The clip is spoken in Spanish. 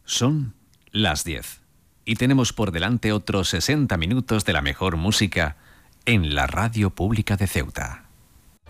Son las 10 y tenemos por delante otros 60 minutos de la mejor música en la Radio Pública de Ceuta.